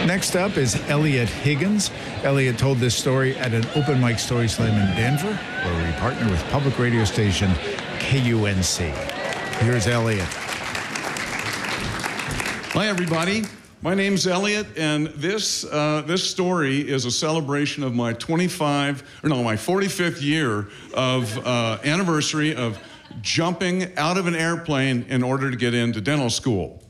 Next up is Elliot Higgins. Elliot told this story at an open mic story slam in Denver, where we partner with public radio station KUNC. Here's Elliot. Hi, everybody. My name's Elliot, and this story is a celebration of my 45th year of anniversary of jumping out of an airplane in order to get into dental school.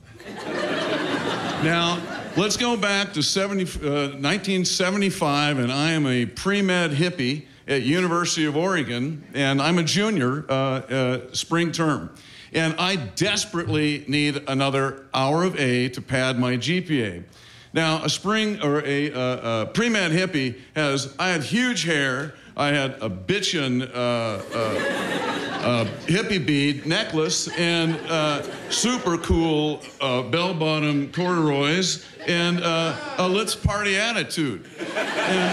Now, let's go back to 1975, and I am a pre-med hippie at University of Oregon, and I'm a junior spring term. And I desperately need another hour of A to pad my GPA. Now, a pre-med hippie I had huge hair, I had a bitchin' hippie bead necklace, and super cool bell-bottom corduroys, and a let's party attitude. And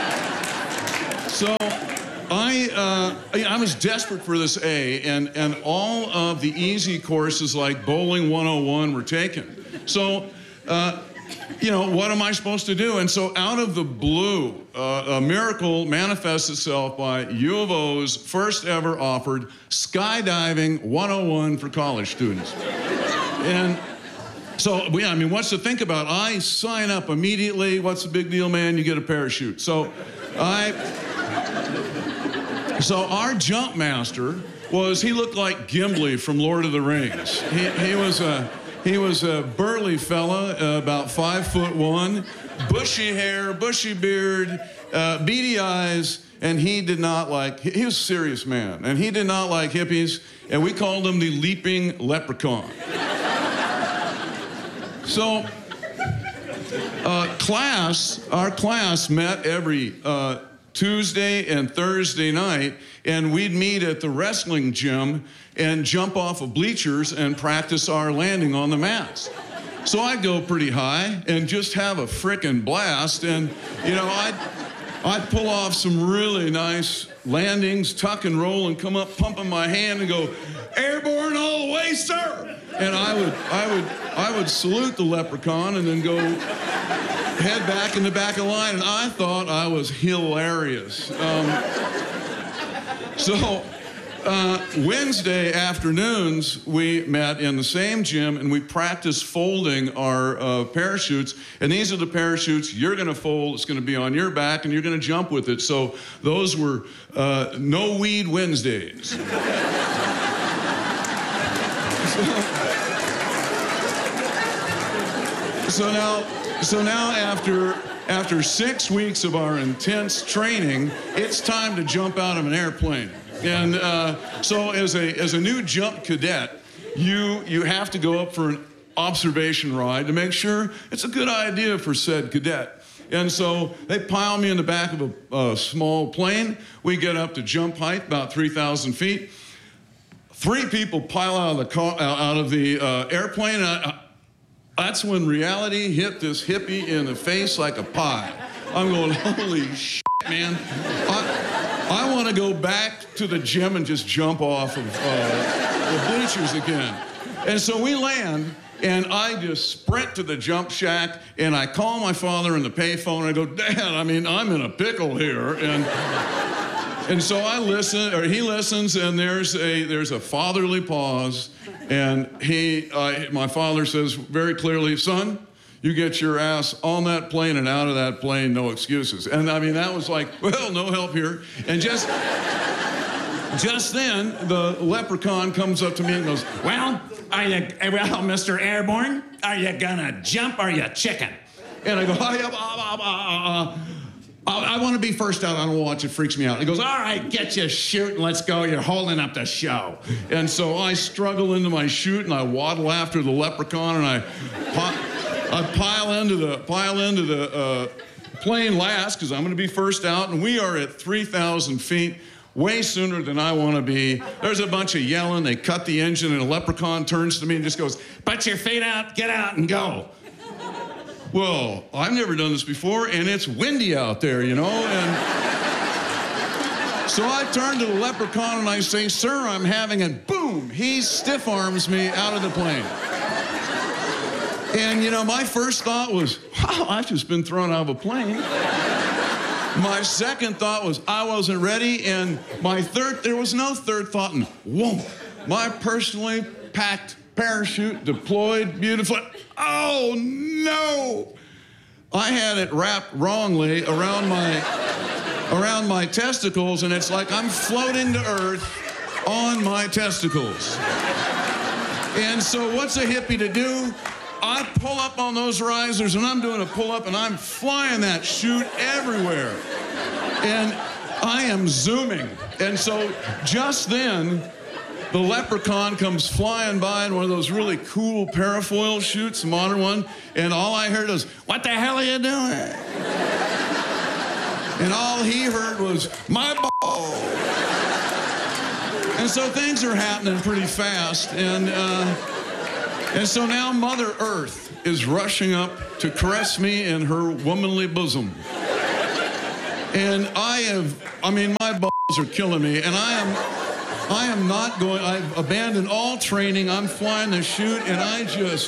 so I was desperate for this A, and all of the easy courses like Bowling 101 were taken. So, what am I supposed to do? And so out of the blue, a miracle manifests itself by U of O's first ever offered skydiving 101 for college students. And so, what's to think about? I sign up immediately. What's the big deal, man? You get a parachute. So our jump master he looked like Gimli from Lord of the Rings. He was a burly fella, about 5'1", bushy hair, bushy beard, beady eyes, and he was a serious man, and he did not like hippies, and we called him the leaping leprechaun. So, our class met every Tuesday and Thursday night, and we'd meet at the wrestling gym and jump off of bleachers and practice our landing on the mats. So I'd go pretty high and just have a frickin' blast, and I'd pull off some really nice landings, tuck and roll, and come up pumping my hand and go, "Airborne all the way, sir!" And I would salute the leprechaun and then go head back in the back of the line, and I thought I was hilarious. Wednesday afternoons, we met in the same gym, and we practiced folding our parachutes. And these are the parachutes you're going to fold. It's going to be on your back, and you're going to jump with it. So those were no weed Wednesdays. So now after 6 weeks of our intense training, it's time to jump out of an airplane. And so as a new jump cadet, you have to go up for an observation ride to make sure it's a good idea for said cadet. And so they pile me in the back of a small plane. We get up to jump height, about 3,000 feet. 3 people pile out of the airplane. That's when reality hit this hippie in the face like a pie. I'm going, holy shit, man. I want to go back to the gym and just jump off of the bleachers again. And so we land, and I just sprint to the jump shack, and I call my father on the payphone, and I go, "Dad, I'm in a pickle here." And so he listens, and there's a fatherly pause, and my father says very clearly, "Son, you get your ass on that plane and out of that plane, no excuses." And that was like, well, no help here. And just then, the leprechaun comes up to me and goes, well, Mr. Airborne, are you gonna jump or are you chicken? And I go, I want to be first out. I don't watch. It freaks me out. He goes, all right, get your chute and let's go. You're holding up the show. And so I struggle into my chute and I waddle after the leprechaun and I pile into the plane last because I'm going to be first out. And we are at 3,000 feet, way sooner than I want to be. There's a bunch of yelling. They cut the engine and a leprechaun turns to me and just goes, "Put your feet out, get out and go." Well, I've never done this before, and it's windy out there, and so I turn to the leprechaun and I say, "Sir, I'm having," and boom, he stiff arms me out of the plane. And, you know, my first thought was, wow, I've just been thrown out of a plane. My second thought was, I wasn't ready. And my third, there was no third thought. And whoa, my personally packed parachute deployed beautifully. Oh, no. I had it wrapped wrongly around my testicles, and it's like I'm floating to earth on my testicles. And so what's a hippie to do? I pull up on those risers, and I'm doing a pull-up, and I'm flying that chute everywhere. And I am zooming. And so just then, the Leprechaun comes flying by in one of those really cool parafoil chutes, a modern one, and all I heard was, "What the hell are you doing?" And all he heard was, "My ball." And so things are happening pretty fast, and so now Mother Earth is rushing up to caress me in her womanly bosom. And my balls are killing me, and I am not going, I've abandoned all training, I'm flying the chute, and I just